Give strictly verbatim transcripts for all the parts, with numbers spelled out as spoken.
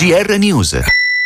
G R News.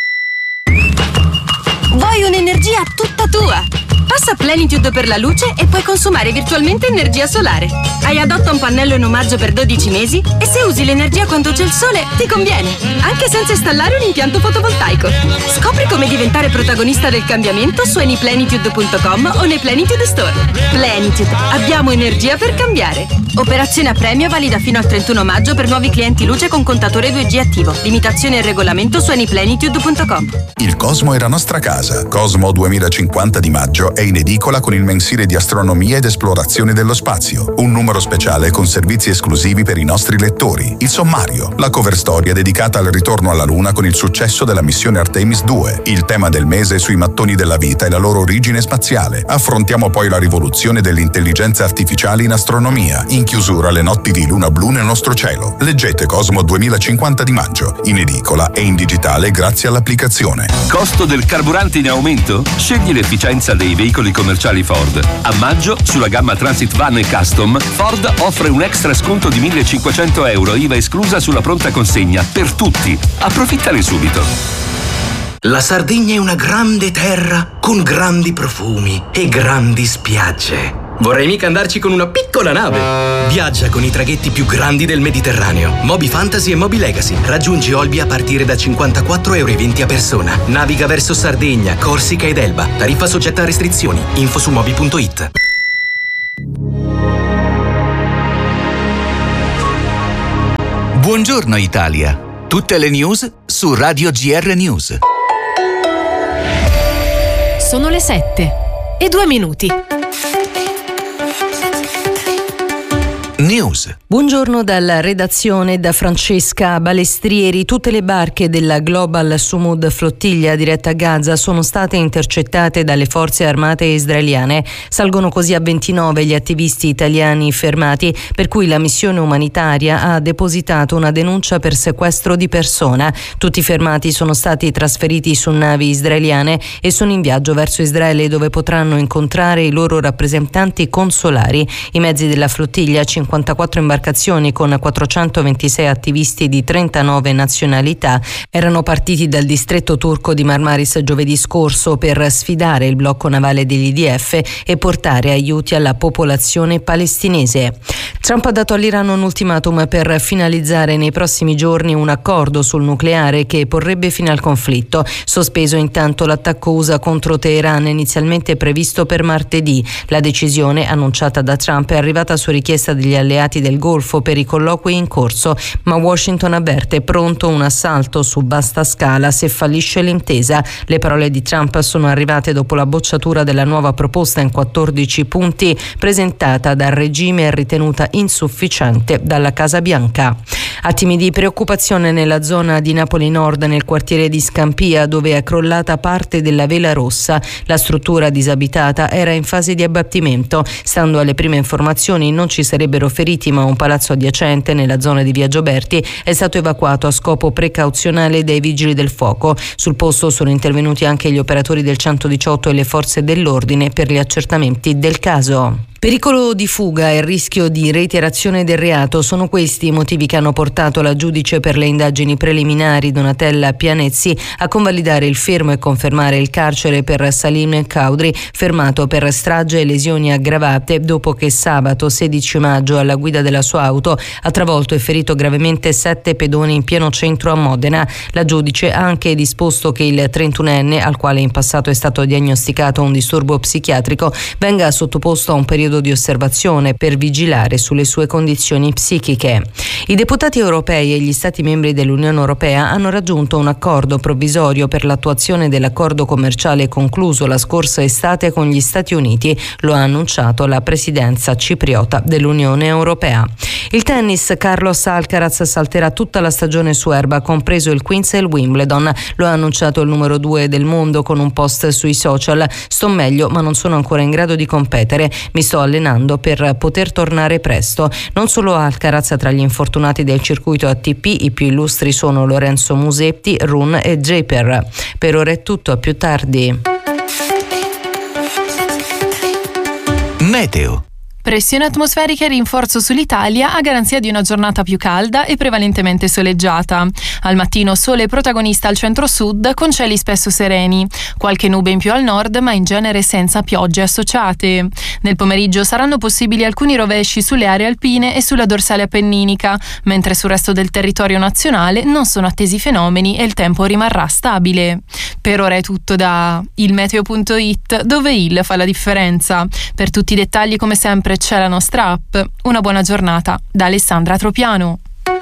Vuoi un'energia tutta tua? Passa a Plenitude per la luce e puoi consumare virtualmente energia solare. Hai adotta un pannello in omaggio per dodici mesi e se usi l'energia quando c'è il sole ti conviene, anche senza installare un impianto fotovoltaico. Scopri come diventare protagonista del cambiamento su anyplenitude punto com o nei Plenitude Store. Plenitude, abbiamo energia per cambiare. Operazione a premio valida fino al trentuno maggio per nuovi clienti luce con contatore due G attivo. Limitazione e regolamento su anyplenitude punto com. Il Cosmo è la nostra casa. Cosmo duemilacinquanta di maggio è in edicola con il mensile di astronomia ed esplorazione dello spazio. Un numero speciale con servizi esclusivi per i nostri lettori. Il sommario, la cover storia dedicata al ritorno alla Luna con il successo della missione Artemis due. Il tema del mese sui mattoni della vita e la loro origine spaziale. Affrontiamo poi la rivoluzione dell'intelligenza artificiale in astronomia. In chiusura le notti di luna blu nel nostro cielo. Leggete Cosmo duemilacinquanta di maggio. In edicola e in digitale grazie all'applicazione. Costo del carburante in aumento? Scegli l'efficienza dei veicoli commerciali Ford. A maggio, sulla gamma Transit Van e Custom, Ford offre un extra sconto di millecinquecento euro I V A esclusa sulla pronta consegna per tutti. Approfittane subito. La Sardegna è una grande terra con grandi profumi e grandi spiagge. Vorrei mica andarci con una piccola nave. Viaggia con i traghetti più grandi del Mediterraneo. Moby Fantasy e Moby Legacy. Raggiungi Olbia a partire da cinquantaquattro euro e venti a persona. Naviga verso Sardegna, Corsica ed Elba. Tariffa soggetta a restrizioni. Info su moby punto it. Buongiorno Italia. Tutte le news su Radio G R News. Sono le sette e due minuti. News. Buongiorno dalla redazione da Francesca Balestrieri. Tutte le barche della Global Sumud flottiglia diretta a Gaza sono state intercettate dalle forze armate israeliane. Salgono così a ventinove gli attivisti italiani fermati, per cui la missione umanitaria ha depositato una denuncia per sequestro di persona. Tutti i fermati sono stati trasferiti su navi israeliane e sono in viaggio verso Israele, dove potranno incontrare i loro rappresentanti consolari. I mezzi della flottiglia, cinquantaquattro imbarcazioni con quattrocentoventisei attivisti di trentanove nazionalità, erano partiti dal distretto turco di Marmaris giovedì scorso per sfidare il blocco navale degli I D F e portare aiuti alla popolazione palestinese. Trump ha dato all'Iran un ultimatum per finalizzare nei prossimi giorni un accordo sul nucleare che porrebbe fine al conflitto. Sospeso intanto l'attacco U S A contro Teheran, inizialmente previsto per martedì. La decisione, annunciata da Trump, è arrivata su richiesta degli alleati del Golfo per i colloqui in corso, ma Washington avverte pronto un assalto su vasta scala se fallisce l'intesa. Le parole di Trump sono arrivate dopo la bocciatura della nuova proposta in quattordici punti presentata dal regime e ritenuta insufficiente dalla Casa Bianca. Attimi di preoccupazione nella zona di Napoli Nord, nel quartiere di Scampia, dove è crollata parte della vela rossa. La struttura disabitata era in fase di abbattimento. Stando alle prime informazioni non ci sarebbero feriti, ma un palazzo adiacente nella zona di Via Gioberti è stato evacuato a scopo precauzionale dai vigili del fuoco. Sul posto sono intervenuti anche gli operatori del centodiciotto e le forze dell'ordine per gli accertamenti del caso. Pericolo di fuga e rischio di reiterazione del reato sono questi i motivi che hanno portato la giudice per le indagini preliminari Donatella Pianezzi a convalidare il fermo e confermare il carcere per Salim Caudri, fermato per strage e lesioni aggravate dopo che sabato sedici maggio alla guida della sua auto ha travolto e ferito gravemente sette pedoni in pieno centro a Modena. La giudice ha anche disposto che il trentunenne, al quale in passato è stato diagnosticato un disturbo psichiatrico, venga sottoposto a un periodo di osservazione per vigilare sulle sue condizioni psichiche. I deputati europei e gli Stati membri dell'Unione Europea hanno raggiunto un accordo provvisorio per l'attuazione dell'accordo commerciale concluso la scorsa estate con gli Stati Uniti, lo ha annunciato la presidenza cipriota dell'Unione Europea. Il tennis, Carlos Alcaraz salterà tutta la stagione su erba, compreso il Queens e il Wimbledon, lo ha annunciato il numero due del mondo con un post sui social. Sto meglio, ma non sono ancora in grado di competere. Mi sto allenando per poter tornare presto. Non solo Alcaraz, tra gli infortunati del circuito A T P i più illustri sono Lorenzo Musetti, Rune e Japer. Per ora è tutto, a più tardi. Meteo. Pressione atmosferica e rinforzo sull'Italia a garanzia di una giornata più calda e prevalentemente soleggiata. Al mattino sole protagonista al centro-sud con cieli spesso sereni. Qualche nube in più al nord, ma in genere senza piogge associate. Nel pomeriggio saranno possibili alcuni rovesci sulle aree alpine e sulla dorsale appenninica, mentre sul resto del territorio nazionale non sono attesi fenomeni e il tempo rimarrà stabile. Per ora è tutto da il meteo punto it, dove il fa la differenza. Per tutti i dettagli, come sempre, c'è la nostra app. Una buona giornata da Alessandra Tropiano.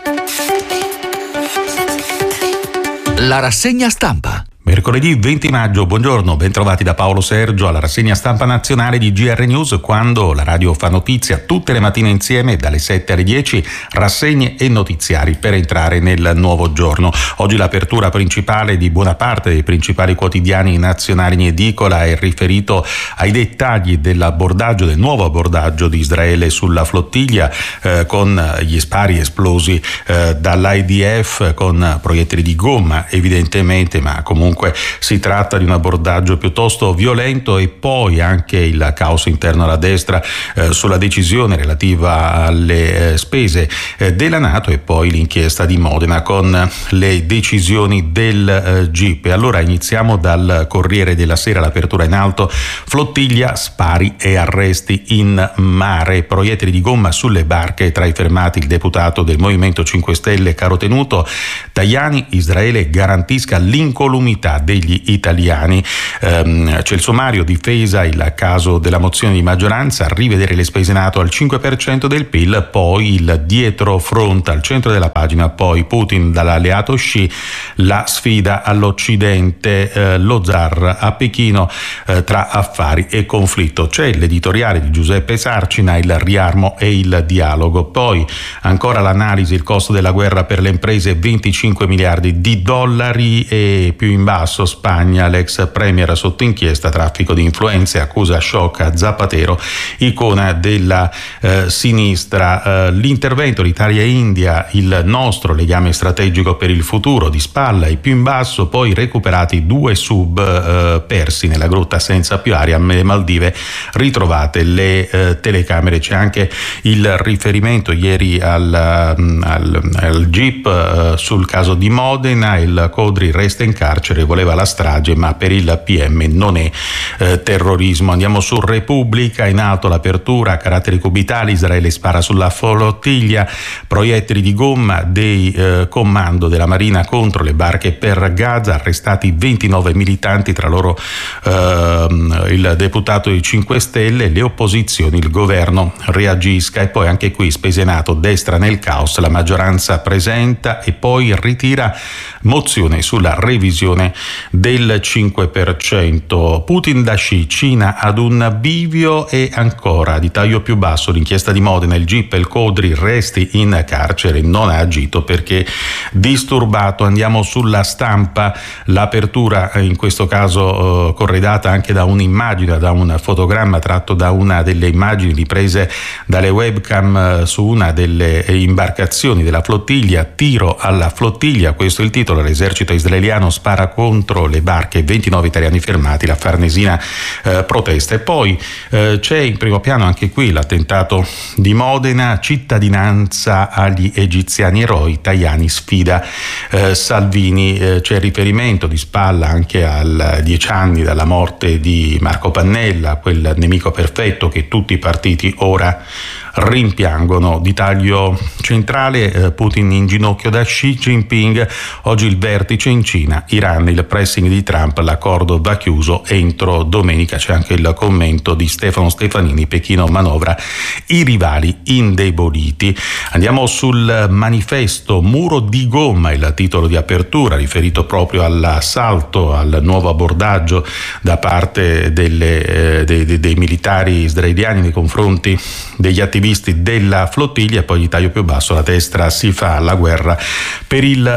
La rassegna stampa. Mercoledì venti maggio, buongiorno, bentrovati da Paolo Sergio alla rassegna stampa nazionale di G R News, quando la radio fa notizia tutte le mattine insieme dalle sette alle dieci, rassegne e notiziari per entrare nel nuovo giorno. Oggi l'apertura principale di buona parte dei principali quotidiani nazionali in edicola è riferito ai dettagli dell'abbordaggio, del nuovo abbordaggio di Israele sulla flottiglia, eh, con gli spari esplosi eh, dall'I D F con proiettili di gomma evidentemente, ma comunque si tratta di un abbordaggio piuttosto violento, e poi anche il caos interno alla destra eh, sulla decisione relativa alle eh, spese eh, della NATO, e poi l'inchiesta di Modena con le decisioni del eh, G I P. E allora iniziamo dal Corriere della Sera, l'apertura in alto: flottiglia, spari e arresti in mare, proiettili di gomma sulle barche, tra i fermati il deputato del Movimento cinque Stelle Carotenuto. Tajani: Israele garantisca l'incolumità degli italiani. Ehm, c'è il sommario: difesa il caso della mozione di maggioranza, rivedere le spese NATO al cinque per cento del P I L, poi il dietro fronte al centro della pagina, poi Putin dall'alleato Xi, la sfida all'Occidente, eh, lo zar a Pechino, eh, tra affari e conflitto. C'è l'editoriale di Giuseppe Sarcina, il riarmo e il dialogo. Poi ancora l'analisi: il costo della guerra per le imprese venticinque miliardi di dollari, e più in basso Spagna, l'ex premier sotto inchiesta, traffico di influenze, accusa shock a Zapatero, icona della eh, sinistra. Eh, l'intervento l'Italia-India, il nostro legame strategico per il futuro, di spalla, e più in basso poi recuperati due sub eh, persi nella grotta senza più aria, alle Maldive ritrovate le eh, telecamere. C'è anche il riferimento ieri al, al, al G I P eh, sul caso di Modena: il Codri resta in carcere, voleva la strage, ma per il P M non è eh, terrorismo. Andiamo su Repubblica, in alto l'apertura: caratteri cubitali, Israele spara sulla flottiglia, proiettili di gomma dei eh, comando della Marina contro le barche per Gaza, arrestati ventinove militanti, tra loro eh, il deputato dei cinque Stelle, le opposizioni, il governo reagisca. E poi anche qui spese NATO, destra nel caos, la maggioranza presenta e poi ritira mozione sulla revisione del cinque per cento. Putin da Xi, Cina ad un bivio. E ancora di taglio più basso l'inchiesta di Modena: il G I P, il Codri resti in carcere, non ha agito perché disturbato. Andiamo sulla Stampa, l'apertura in questo caso eh, corredata anche da un'immagine, da un fotogramma tratto da una delle immagini riprese dalle webcam eh, su una delle imbarcazioni della flottiglia. Tiro alla flottiglia, questo è il titolo. L'esercito israeliano spara contro le barche, ventinove italiani fermati, la Farnesina eh, protesta. E poi eh, c'è in primo piano anche qui l'attentato di Modena: cittadinanza agli egiziani eroi, Tajani sfida eh, Salvini. Eh, c'è riferimento di spalla anche al dieci anni dalla morte di Marco Pannella, quel nemico perfetto che tutti i partiti ora rimpiangono. Di taglio centrale: eh, Putin in ginocchio da Xi Jinping, oggi il vertice in Cina, Iran, il pressing di Trump, l'accordo va chiuso entro domenica. C'è anche il commento di Stefano Stefanini: Pechino manovra i rivali indeboliti. Andiamo sul Manifesto: muro di gomma, il titolo di apertura, riferito proprio all'assalto, al nuovo abbordaggio da parte delle, eh, dei, dei, dei militari israeliani nei confronti degli attivisti attivisti della flottiglia. E poi di taglio più basso la destra si fa la guerra per il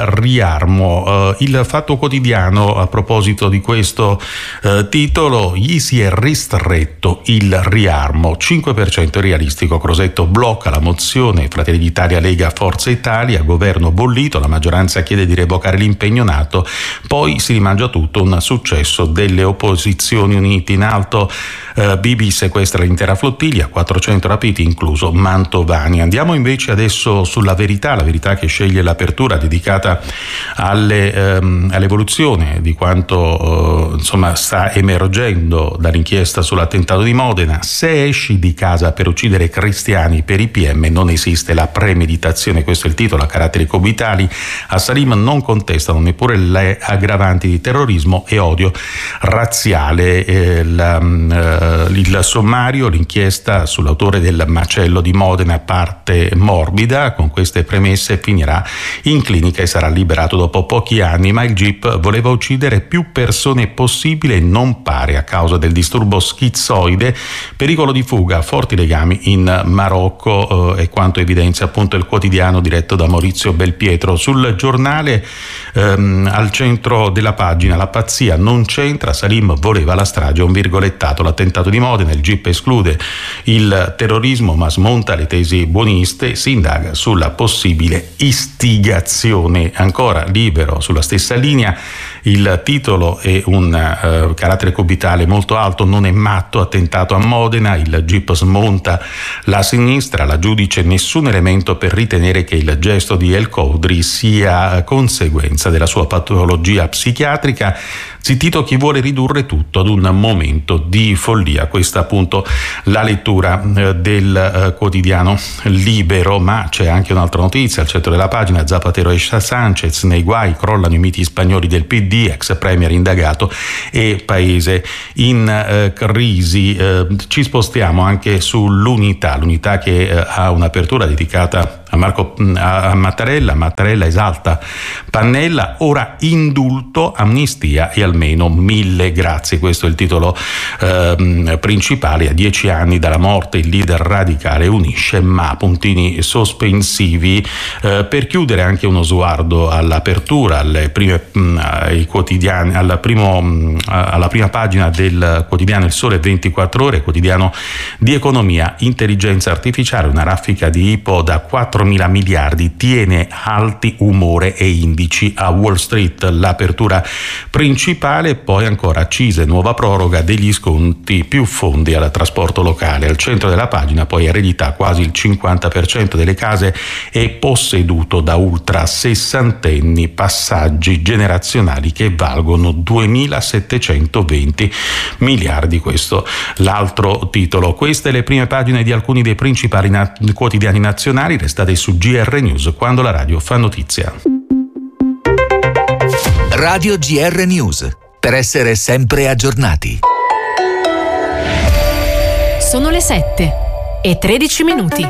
riarmo. Uh, il Fatto Quotidiano, a proposito di questo uh, titolo, gli si è ristretto il riarmo, cinque per cento realistico. Crosetto blocca la mozione Fratelli d'Italia, Lega, Forza Italia, governo bollito, la maggioranza chiede di revocare l'impegno NATO, poi si rimangia tutto, un successo delle opposizioni unite. In alto uh, B B sequestra l'intera flottiglia, quattrocento rapiti incluso Mantovani. Andiamo invece adesso sulla Verità, la Verità che sceglie l'apertura dedicata alle, ehm, all'evoluzione di quanto eh, insomma sta emergendo dall'inchiesta sull'attentato di Modena. Se esci di casa per uccidere cristiani, per i P M non esiste la premeditazione, questo è il titolo a caratteri cubitali. A Salim non contestano neppure le aggravanti di terrorismo e odio razziale. Eh, la, eh, il sommario, l'inchiesta sull'autore del macello di Modena parte morbida, con queste premesse finirà in clinica e sarà liberato dopo pochi anni, ma il G I P voleva uccidere più persone possibile e non pare a causa del disturbo schizzoide, pericolo di fuga, forti legami in Marocco, eh, e quanto evidenzia appunto il quotidiano diretto da Maurizio Belpietro. Sul Giornale, ehm, al centro della pagina, la pazzia non c'entra, Salim voleva la strage, un virgolettato, l'attentato di Modena, il G I P esclude il terrorismo ma smonta le tesi buoniste, si indaga sulla possibile istigazione. Ancora Libero sulla stessa linea, il titolo è un uh, carattere cubitale molto alto, non è matto, attentato a Modena, il G I P smonta la sinistra, la giudice nessun elemento per ritenere che il gesto di El Khoury sia conseguenza della sua patologia psichiatrica. Zittito chi vuole ridurre tutto ad un momento di follia. Questa appunto la lettura eh, del eh, quotidiano Libero, ma c'è anche un'altra notizia al centro della pagina. Zapatero e Sanchez nei guai, crollano i miti spagnoli del P D, ex premier indagato e paese in eh, crisi. Eh, ci spostiamo anche sull'Unità, l'Unità che eh, ha un'apertura dedicata a Marco a Mattarella. Mattarella esalta Pannella, ora indulto, amnistia e almeno mille grazie. Questo è il titolo eh, principale. A dieci anni dalla morte il leader radicale unisce, ma puntini sospensivi. Eh, per chiudere anche uno sguardo all'apertura, alle prime, mh, ai quotidiani, alla, primo, mh, alla prima pagina del quotidiano Il Sole ventiquattro Ore, quotidiano di economia. Intelligenza artificiale, una raffica di Ipo da quattromila miliardi tiene alti umore e indici a Wall Street. L'apertura principale. Poi ancora accise, nuova proroga degli sconti, più fondi al trasporto locale. Al centro della pagina poi eredità, quasi il cinquanta per cento delle case è posseduto da ultra sessantenni, passaggi generazionali che valgono duemilasettecentoventi miliardi. Questo l'altro titolo. Queste le prime pagine di alcuni dei principali na- quotidiani nazionali. Restate su G R News, quando la radio fa notizia. Radio G R News, per essere sempre aggiornati. Sono le sette e tredici minuti.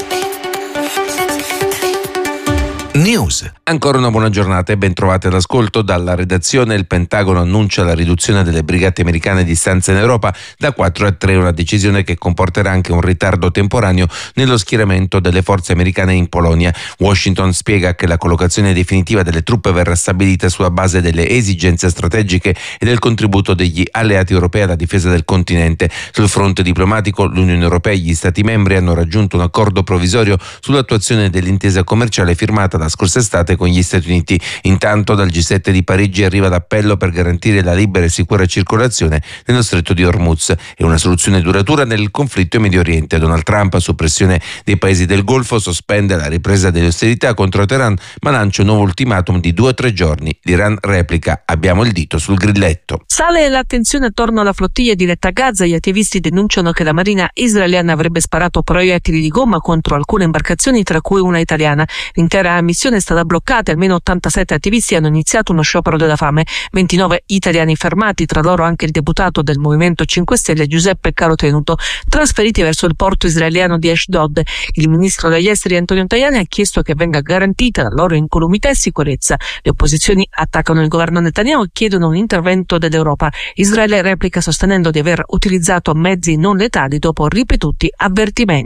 News. Ancora una buona giornata e ben trovate all'ascolto. Dalla redazione, il Pentagono annuncia la riduzione delle brigate americane di stanza in Europa da quattro a tre, una decisione che comporterà anche un ritardo temporaneo nello schieramento delle forze americane in Polonia. Washington spiega che la collocazione definitiva delle truppe verrà stabilita sulla base delle esigenze strategiche e del contributo degli alleati europei alla difesa del continente. Sul fronte diplomatico, l'Unione Europea e gli Stati membri hanno raggiunto un accordo provvisorio sull'attuazione dell'intesa commerciale firmata la scorsa estate con gli Stati Uniti. Intanto dal G sette di Parigi arriva l'appello per garantire la libera e sicura circolazione nello stretto di Hormuz e una soluzione duratura nel conflitto in Medio Oriente. Donald Trump, su pressione dei paesi del Golfo, sospende la ripresa delle ostilità contro Teheran, ma lancia un nuovo ultimatum di due o tre giorni. L'Iran replica: abbiamo il dito sul grilletto. Sale l'attenzione attorno alla flottiglia diretta a Gaza. Gli attivisti denunciano che la marina israeliana avrebbe sparato proiettili di gomma contro alcune imbarcazioni, tra cui una italiana. L'intera missione è stata bloccata e almeno ottantasette attivisti hanno iniziato uno sciopero della fame. ventinove italiani fermati, tra loro anche il deputato del Movimento cinque Stelle Giuseppe Carotenuto, trasferiti verso il porto israeliano di Ashdod. Il ministro degli esteri Antonio Tajani ha chiesto che venga garantita la loro incolumità e sicurezza. Le opposizioni attaccano il governo Netanyahu e chiedono un intervento dell'Europa. Israele replica sostenendo di aver utilizzato mezzi non letali dopo ripetuti avvertimenti.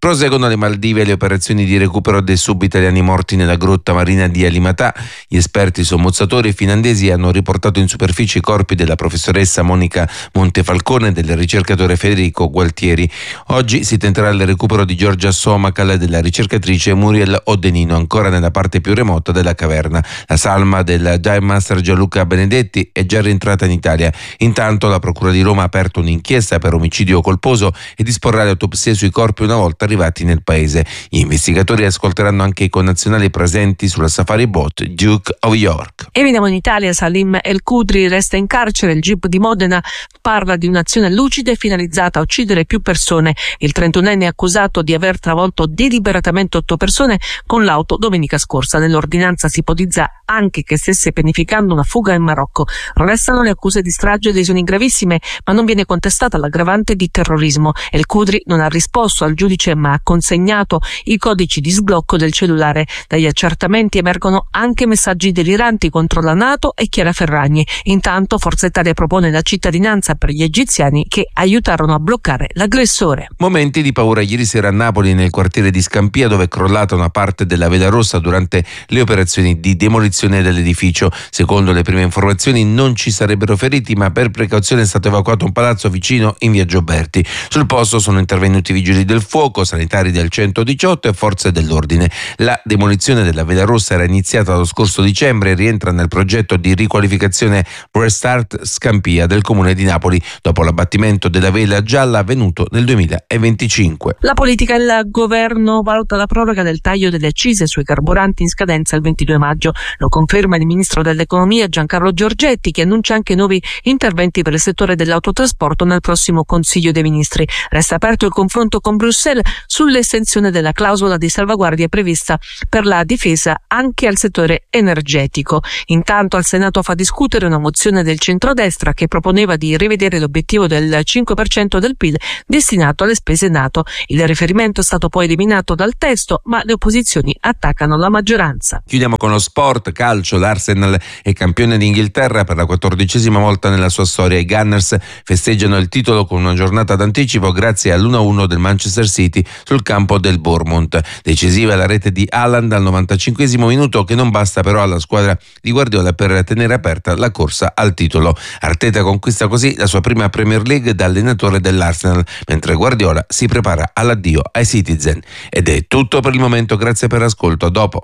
Proseguono le Maldive le operazioni di recupero dei subitaliani morti nella grotta marina di Alimatà. Gli esperti sommozzatori finlandesi hanno riportato in superficie i corpi della professoressa Monica Montefalcone e del ricercatore Federico Gualtieri. Oggi si tenterà il recupero di Giorgia Somakal e della ricercatrice Muriel Odenino, ancora nella parte più remota della caverna. La salma del Dive Master Gianluca Benedetti è già rientrata in Italia. Intanto la Procura di Roma ha aperto un'inchiesta per omicidio colposo e disporrà le autopsie sui corpi una volta arrivati nel paese. Gli investigatori ascolteranno anche i connazionali presenti sulla safari boat Duke of York. E veniamo in Italia. Salim El Kudri resta in carcere. Il G I P di Modena parla di un'azione lucida e finalizzata a uccidere più persone. Il trentunenne è accusato di aver travolto deliberatamente otto persone con l'auto domenica scorsa. Nell'ordinanza si ipotizza anche che stesse pianificando una fuga in Marocco. Restano le accuse di strage e lesioni gravissime, ma non viene contestata l'aggravante di terrorismo. El Kudri non ha risposto al giudice, ma ha consegnato i codici di sblocco del cellulare. Dagli accertamenti emergono anche messaggi deliranti contro la NATO e Chiara Ferragni. Intanto Forza Italia propone la cittadinanza per gli egiziani che aiutarono a bloccare l'aggressore. Momenti di paura ieri sera a Napoli, nel quartiere di Scampia, dove è crollata una parte della vela rossa durante le operazioni di demolizione dell'edificio. Secondo le prime informazioni non ci sarebbero feriti, ma per precauzione è stato evacuato un palazzo vicino in via Gioberti. Sul posto sono intervenuti vigili del fuoco, sanitari del centodiciotto e forze dell'ordine. La demolizione della vela rossa era iniziata lo scorso dicembre e rientra nel progetto di riqualificazione Restart Scampia del Comune di Napoli, dopo l'abbattimento della vela gialla avvenuto nel duemilaventicinque. La politica. Il governo valuta la proroga del taglio delle accise sui carburanti in scadenza il ventidue maggio. Lo conferma il ministro dell'economia Giancarlo Giorgetti, che annuncia anche nuovi interventi per il settore dell'autotrasporto nel prossimo Consiglio dei Ministri. Resta aperto il confronto con Bruxelles sull'estensione della clausola di salvaguardia prevista per la difesa anche al settore energetico. Intanto al Senato fa discutere una mozione del centrodestra che proponeva di rivedere l'obiettivo del cinque per cento del P I L destinato alle spese NATO. Il riferimento è stato poi eliminato dal testo, ma le opposizioni attaccano la maggioranza. Chiudiamo con lo sport calcio. L'Arsenal è campione d'Inghilterra per la quattordicesima volta nella sua storia. I Gunners festeggiano il titolo con una giornata d'anticipo grazie all'uno a uno del Manchester City sul campo del Bournemouth. Decisiva la rete di Haaland al novantacinquesimo minuto, che non basta però alla squadra di Guardiola per tenere aperta la corsa al titolo. Arteta conquista così la sua prima Premier League da allenatore dell'Arsenal, mentre Guardiola si prepara all'addio ai Citizen. Ed è tutto per il momento, grazie per l'ascolto, a dopo.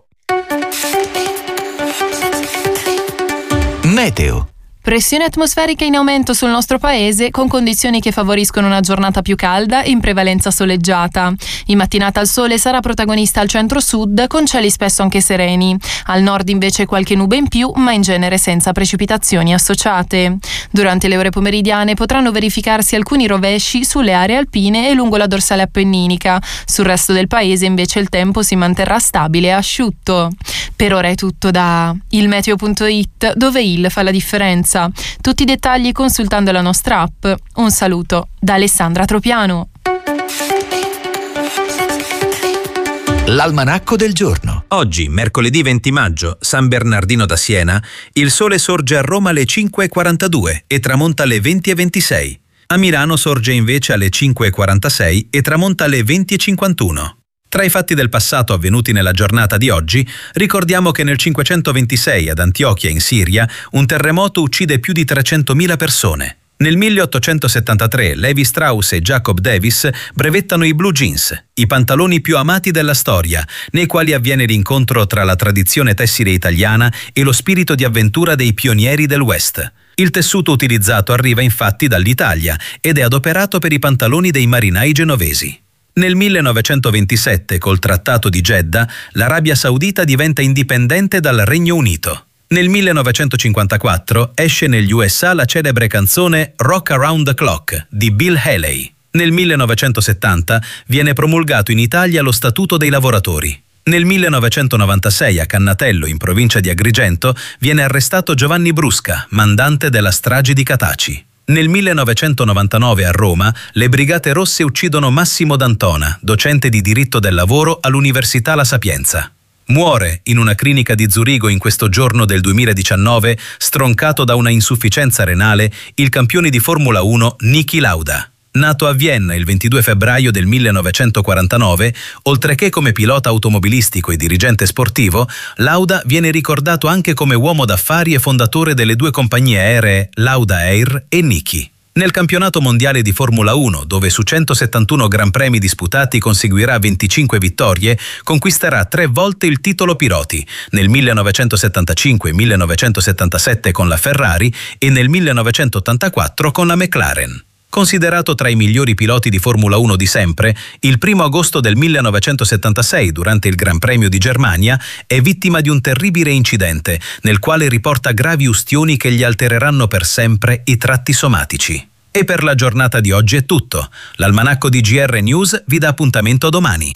Meteo. Pressione atmosferica in aumento sul nostro paese, con condizioni che favoriscono una giornata più calda e in prevalenza soleggiata. In mattinata il sole sarà protagonista al centro-sud, con cieli spesso anche sereni. Al nord invece qualche nube in più, ma in genere senza precipitazioni associate. Durante le ore pomeridiane potranno verificarsi alcuni rovesci sulle aree alpine e lungo la dorsale appenninica. Sul resto del paese invece il tempo si manterrà stabile e asciutto. Per ora è tutto da il meteo punto it, dove il fa la differenza. Tutti i dettagli consultando la nostra app. Un saluto da Alessandra Tropiano. L'almanacco del giorno. Oggi, mercoledì venti maggio, San Bernardino da Siena, il sole sorge a Roma alle cinque e quarantadue e tramonta alle venti e ventisei. A Milano sorge invece alle cinque e quarantasei e tramonta alle venti e cinquantuno. Tra i fatti del passato avvenuti nella giornata di oggi, ricordiamo che nel cinquecentoventisei ad Antiochia in Siria un terremoto uccide più di trecentomila persone. Nel milleottocentosettantatré Levi Strauss e Jacob Davis brevettano i blue jeans, i pantaloni più amati della storia, nei quali avviene l'incontro tra la tradizione tessile italiana e lo spirito di avventura dei pionieri del West. Il tessuto utilizzato arriva infatti dall'Italia ed è adoperato per i pantaloni dei marinai genovesi. Nel millenovecentoventisette, col Trattato di Jeddah, l'Arabia Saudita diventa indipendente dal Regno Unito. Nel millenovecentocinquantaquattro esce negli U S A la celebre canzone Rock Around the Clock di Bill Haley. Nel millenovecentosettanta viene promulgato in Italia lo Statuto dei lavoratori. Nel millenovecentonovantasei a Cannatello, in provincia di Agrigento, viene arrestato Giovanni Brusca, mandante della strage di Cataci. Nel millenovecentonovantanove a Roma le Brigate Rosse uccidono Massimo D'Antona, docente di diritto del lavoro all'Università La Sapienza. Muore in una clinica di Zurigo in questo giorno del duemiladiciannove, stroncato da una insufficienza renale, il campione di Formula uno Niki Lauda. Nato a Vienna il ventidue febbraio del millenovecentoquarantanove, oltre che come pilota automobilistico e dirigente sportivo, Lauda viene ricordato anche come uomo d'affari e fondatore delle due compagnie aeree Lauda Air e Niki. Nel campionato mondiale di Formula uno, dove su centosettantuno Gran Premi disputati conseguirà venticinque vittorie, conquisterà tre volte il titolo piloti, nel millenovecentosettantacinque e millenovecentosettantasette con la Ferrari e nel millenovecentottantaquattro con la McLaren. Considerato tra i migliori piloti di Formula uno di sempre, il primo agosto del millenovecentosettantasei, durante il Gran Premio di Germania, è vittima di un terribile incidente, nel quale riporta gravi ustioni che gli altereranno per sempre i tratti somatici. E per la giornata di oggi è tutto. L'Almanacco di G R News vi dà appuntamento domani.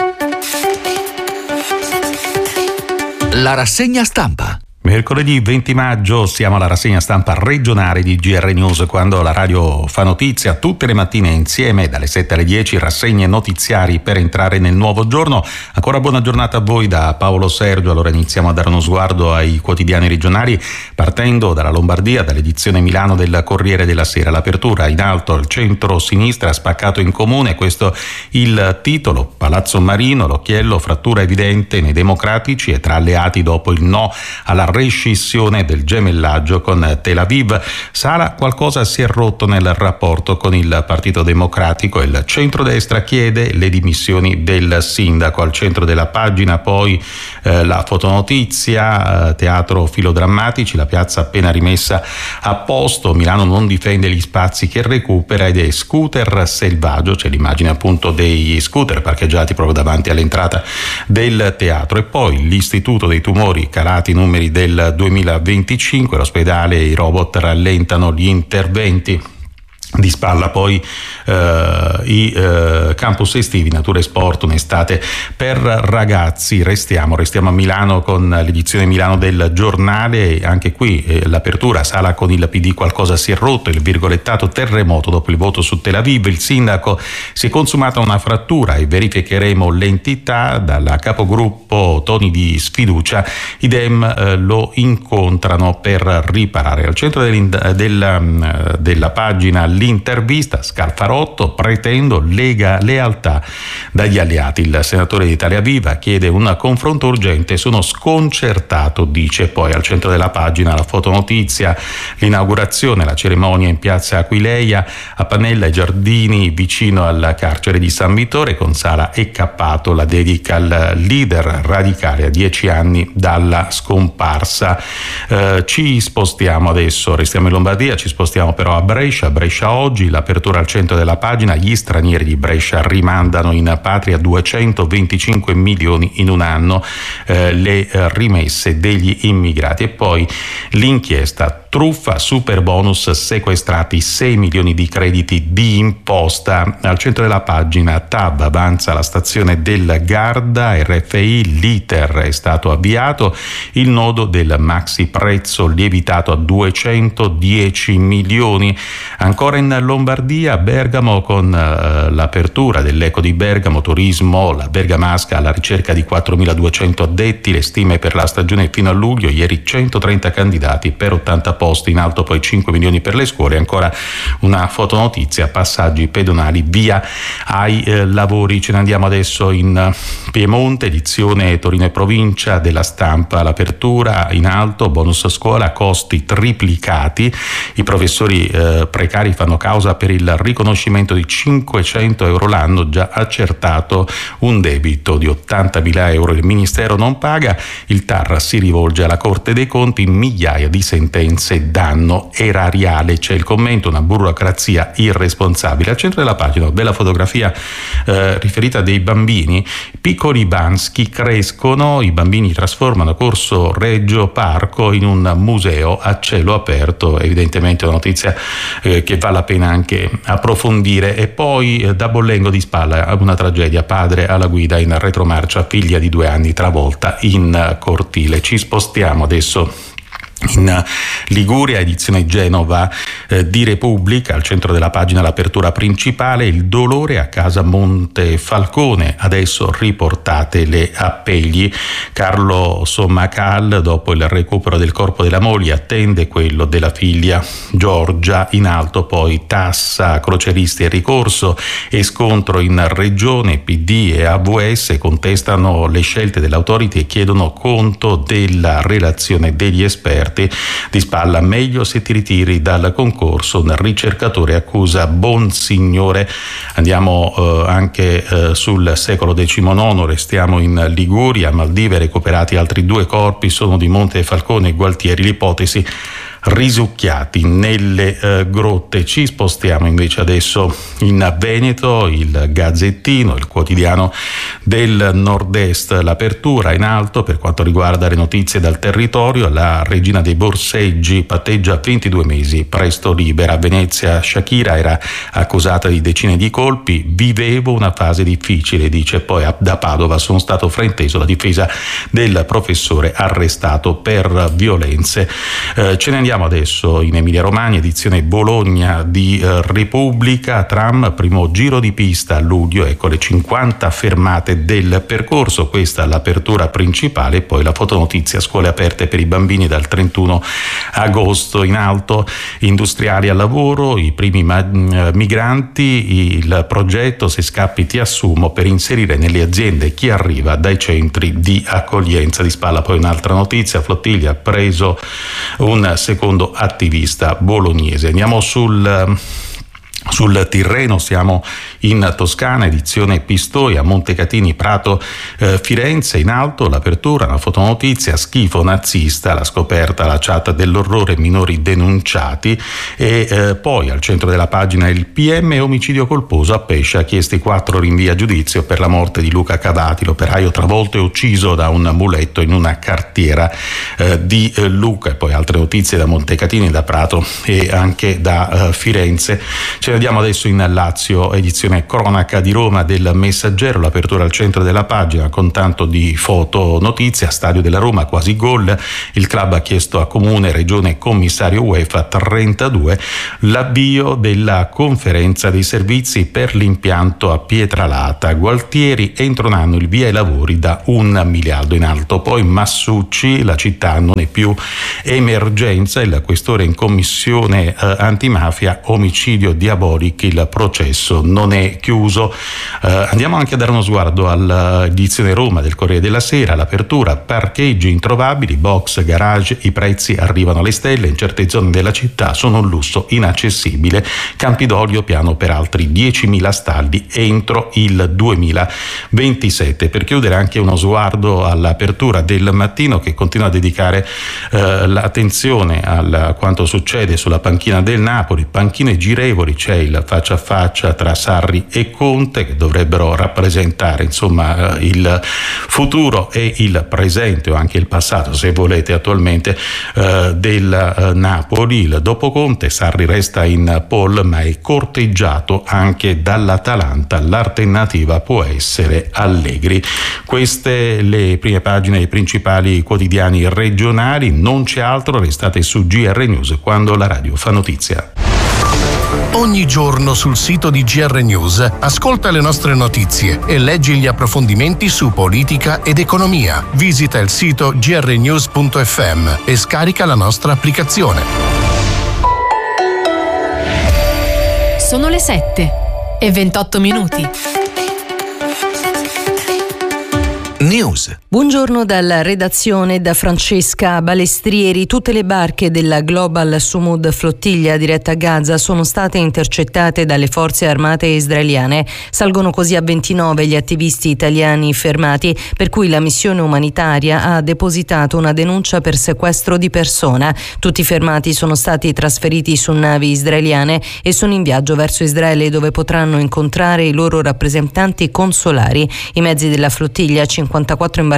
La rassegna stampa. Mercoledì venti maggio siamo alla rassegna stampa regionale di G R News, quando la radio fa notizia tutte le mattine insieme dalle sette alle dieci, rassegne notiziari per entrare nel nuovo giorno. Ancora buona giornata a voi da Paolo Sergio. Allora iniziamo a dare uno sguardo ai quotidiani regionali, partendo dalla Lombardia, dall'edizione Milano del Corriere della Sera. L'apertura in alto, il centro-sinistra spaccato in comune, questo il titolo. Palazzo Marino, l'occhiello, frattura evidente nei democratici e tra alleati dopo il no alla rescissione del gemellaggio con Tel Aviv. Sala, qualcosa si è rotto nel rapporto con il Partito Democratico. Il centrodestra chiede le dimissioni del sindaco. Al centro della pagina poi eh, la fotonotizia, eh, teatro filodrammatici, la piazza appena rimessa a posto, Milano non difende gli spazi che recupera ed è scooter selvaggio. C'è l'immagine appunto dei scooter parcheggiati proprio davanti all'entrata del teatro. E poi l'Istituto dei tumori, calati i numeri del duemilaventicinque, l'ospedale e i robot rallentano gli interventi. Di spalla poi eh, i eh, campus estivi, natura e sport, un'estate per ragazzi. Restiamo, restiamo a Milano con l'edizione Milano del Giornale. Anche qui eh, l'apertura, sala con il P D, qualcosa si è rotto, il virgolettato terremoto dopo il voto su Tel Aviv. Il sindaco, si è consumata una frattura e verificheremo l'entità. Dalla capogruppo toni di sfiducia, i Dem eh, lo incontrano per riparare. Al centro della, della pagina l'intervista, Scalfarotto, pretendo lega lealtà dagli alleati. Il senatore di Italia Viva chiede un confronto urgente, sono sconcertato, dice. Poi al centro della pagina la fotonotizia, l'inaugurazione, la cerimonia in piazza Aquileia, a Pannella e Giardini vicino al carcere di San Vittore, con Sala e Cappato, la dedica al leader radicale a dieci anni dalla scomparsa. Eh, ci spostiamo adesso, restiamo in Lombardia, ci spostiamo però a Brescia, Brescia oggi, l'apertura al centro della pagina, gli stranieri di Brescia rimandano in patria duecentoventicinque milioni in un anno, eh, le rimesse degli immigrati. E poi l'inchiesta, truffa, super bonus, sequestrati sei milioni di crediti di imposta. Al centro della pagina T A B, avanza la stazione del Garda, R F I, l'iter è stato avviato, il nodo del maxi prezzo lievitato a duecentodieci milioni. Ancora in Lombardia, Bergamo, con uh, l'apertura dell'Eco di Bergamo, turismo, la bergamasca alla ricerca di quattromiladuecento addetti, le stime per la stagione fino a luglio, ieri centotrenta candidati per ottanta posti, in alto poi cinque milioni per le scuole. Ancora una fotonotizia, passaggi pedonali, via ai eh, lavori. Ce ne andiamo adesso in Piemonte, edizione Torino e provincia della Stampa, l'apertura in alto, bonus scuola, costi triplicati, i professori eh, precari fanno causa per il riconoscimento di cinquecento euro l'anno, già accertato un debito di ottantamila euro, il Ministero non paga, il T A R si rivolge alla Corte dei Conti, migliaia di sentenze danno erariale. C'è il commento, una burocrazia irresponsabile. Al centro della pagina, bella fotografia eh, riferita dei bambini, piccoli Bansky crescono, i bambini trasformano Corso Reggio Parco in un museo a cielo aperto, evidentemente una notizia eh, che vale la pena anche approfondire. E poi eh, da Bollengo di spalla una tragedia, padre alla guida in retromarcia, figlia di due anni travolta in cortile. Ci spostiamo adesso In Liguria, edizione Genova eh, di Repubblica, al centro della pagina l'apertura principale, il dolore a casa Montefalcone, adesso riportate le appelli. Carlo Sommacal, dopo il recupero del corpo della moglie, attende quello della figlia Giorgia. In alto poi tassa, croceristi e ricorso e scontro in regione. P D e A V S contestano le scelte dell'autority e chiedono conto della relazione degli esperti. Di spalla, meglio se ti ritiri dal concorso, un ricercatore accusa Bonsignore. Andiamo eh, anche eh, sul secolo diciannove, restiamo in Liguria. A Maldive recuperati altri due corpi, sono di Montefalcone e Gualtieri, l'ipotesi risucchiati nelle eh, grotte. Ci spostiamo invece adesso in Veneto, il Gazzettino, il quotidiano del nord-est, l'apertura in alto per quanto riguarda le notizie dal territorio. La regina dei borseggi patteggia ventidue mesi, presto libera. A Venezia Shakira era accusata di decine di colpi, vivevo una fase difficile, dice. Poi da Padova sono stato frainteso, la difesa del professore arrestato per violenze. Eh, ce ne andiamo adesso in Emilia Romagna, edizione Bologna di eh, Repubblica. Tram, primo giro di pista a luglio, ecco le cinquanta fermate del percorso, questa l'apertura principale. E poi la fotonotizia, scuole aperte per i bambini dal trentuno agosto. In alto, industriali al lavoro, i primi ma- migranti, il progetto Se scappi ti assumo, per inserire nelle aziende chi arriva dai centri di accoglienza. Di spalla poi un'altra notizia, Flottiglia ha preso un secondo attivista bolognese. Andiamo sul Sul Tirreno, siamo in Toscana, edizione Pistoia, Montecatini, Prato, eh, Firenze. In alto l'apertura, una fotonotizia, schifo nazista, la scoperta, la chat dell'orrore, minori denunciati. E eh, poi al centro della pagina il P M, omicidio colposo a Pescia, chiesti quattro rinvii a giudizio per la morte di Luca Cavati, l'operaio travolto e ucciso da un muletto in una cartiera eh, di eh, Lucca. E poi altre notizie da Montecatini, da Prato e anche da eh, Firenze. Ce ne andiamo adesso in Lazio, edizione cronaca di Roma del Messaggero, l'apertura al centro della pagina con tanto di foto notizia. Stadio della Roma, quasi gol, il club ha chiesto a Comune, Regione, Commissario UEFA trentadue, l'avvio della conferenza dei servizi per l'impianto a Pietralata. Gualtieri, entro un anno il via ai lavori da un miliardo. In alto poi Massucci, la città non è più emergenza, il questore in commissione eh, antimafia, omicidio diabolico, il processo non è chiuso. Eh, andiamo anche a dare uno sguardo all'edizione Roma del Corriere della Sera, l'apertura, parcheggi introvabili, box, garage, i prezzi arrivano alle stelle, in certe zone della città sono un lusso inaccessibile. Campidoglio, piano per altri diecimila stalli entro il duemilaventisette. Per chiudere anche uno sguardo all'apertura del Mattino, che continua a dedicare eh, l'attenzione a quanto succede sulla panchina del Napoli, panchine girevoli. C'è il faccia a faccia tra Sarri e Conte, che dovrebbero rappresentare insomma il futuro e il presente, o anche il passato se volete attualmente, eh, del eh, Napoli. Il dopo Conte, Sarri resta in pole ma è corteggiato anche dall'Atalanta, l'alternativa può essere Allegri. Queste le prime pagine dei principali quotidiani regionali, non c'è altro, restate su G R News quando la radio fa notizia. Ogni giorno sul sito di G R News ascolta le nostre notizie e leggi gli approfondimenti su politica ed economia. Visita il sito g r news punto f m e scarica la nostra applicazione. Sono le sette e ventotto minuti. News. Buongiorno dalla redazione, da Francesca Balestrieri. Tutte le barche della Global Sumud Flottiglia diretta a Gaza sono state intercettate dalle forze armate israeliane. Salgono così a ventinove gli attivisti italiani fermati, per cui la missione umanitaria ha depositato una denuncia per sequestro di persona. Tutti i fermati sono stati trasferiti su navi israeliane e sono in viaggio verso Israele, dove potranno incontrare i loro rappresentanti consolari. I mezzi della flottiglia, cinquantaquattro imbarcazioni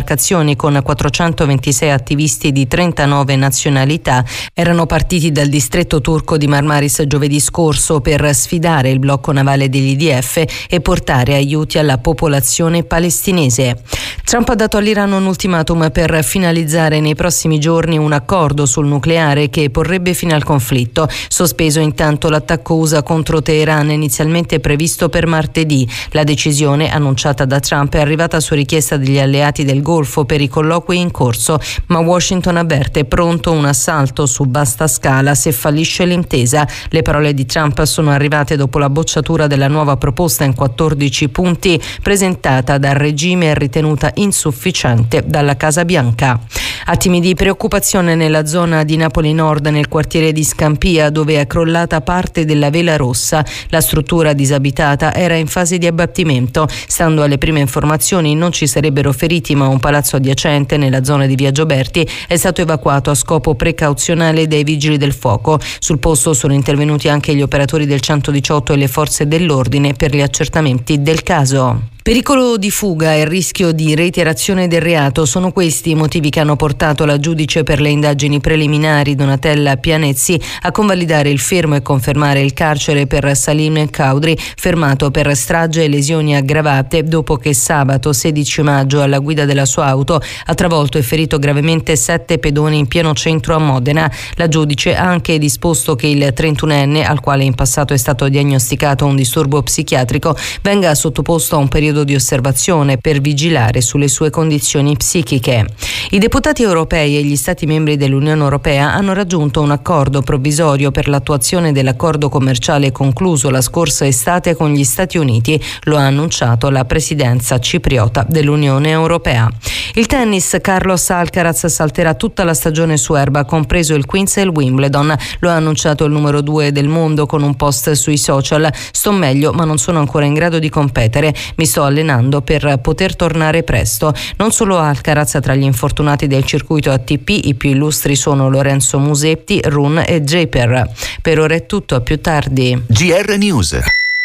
imbarcazioni con quattrocentoventisei attivisti di trentanove nazionalità erano partiti dal distretto turco di Marmaris giovedì scorso per sfidare il blocco navale degli I D F e portare aiuti alla popolazione palestinese. Trump ha dato all'Iran un ultimatum per finalizzare nei prossimi giorni un accordo sul nucleare che porrebbe fine al conflitto, sospeso intanto l'attacco U S A contro Teheran inizialmente previsto per martedì. La decisione, annunciata da Trump, è arrivata su richiesta degli alleati del Golfo per i colloqui in corso, ma Washington avverte pronto un assalto su vasta scala se fallisce l'intesa. Le parole di Trump sono arrivate dopo la bocciatura della nuova proposta in quattordici punti presentata dal regime e ritenuta insufficiente dalla Casa Bianca. Attimi di preoccupazione nella zona di Napoli Nord, nel quartiere di Scampia, dove è crollata parte della vela rossa. La struttura disabitata era in fase di abbattimento. Stando alle prime informazioni non ci sarebbero feriti, ma un palazzo adiacente nella zona di Via Gioberti è stato evacuato a scopo precauzionale dai vigili del fuoco. Sul posto sono intervenuti anche gli operatori del centodiciotto e le forze dell'ordine per gli accertamenti del caso. Pericolo di fuga e rischio di reiterazione del reato sono questi i motivi che hanno portato la giudice per le indagini preliminari Donatella Pianezzi a convalidare il fermo e confermare il carcere per Salim Caudri, fermato per strage e lesioni aggravate dopo che sabato sedici maggio alla guida della sua auto ha travolto e ferito gravemente sette pedoni in pieno centro a Modena. La giudice ha anche disposto che il trentunenne, al quale in passato è stato diagnosticato un disturbo psichiatrico, venga sottoposto a un periodo di osservazione per vigilare sulle sue condizioni psichiche. I deputati europei e gli Stati membri dell'Unione Europea hanno raggiunto un accordo provvisorio per l'attuazione dell'accordo commerciale concluso la scorsa estate con gli Stati Uniti, lo ha annunciato la presidenza cipriota dell'Unione Europea. Il tennis, Carlos Alcaraz salterà tutta la stagione su erba, compreso il Queens e il Wimbledon, lo ha annunciato il numero due del mondo con un post sui social. Sto meglio, ma non sono ancora in grado di competere. Mi sto allenando per poter tornare presto. Non solo Alcaraz tra gli infortunati del circuito A T P, i più illustri sono Lorenzo Musetti, Rune e Japer. Per ora è tutto, a più tardi. G R News.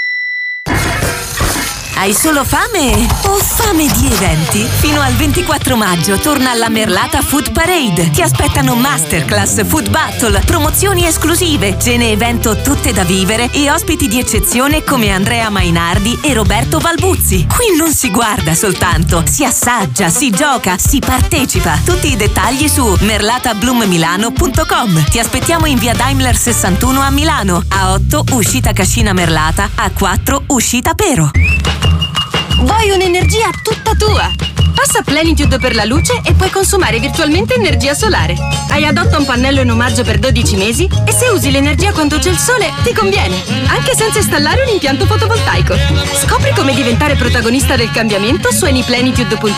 Hai solo fame o fame di eventi? Fino al ventiquattro maggio torna alla Merlata Food Parade. Ti aspettano masterclass, food battle, promozioni esclusive, cene evento tutte da vivere e ospiti di eccezione come Andrea Mainardi e Roberto Valbuzzi. Qui non si guarda soltanto, si assaggia, si gioca, si partecipa. Tutti i dettagli su merlata bloom milano punto com. Ti aspettiamo in via Daimler sessantuno a Milano, A otto uscita Cascina Merlata, A quattro uscita Pero. Vuoi un'energia tutta tua? Passa Plenitude per la luce e puoi consumare virtualmente energia solare. Hai adotta un pannello in omaggio per dodici mesi e se usi l'energia quando c'è il sole ti conviene, anche senza installare un impianto fotovoltaico. Scopri come diventare protagonista del cambiamento su anyplenitude punto com.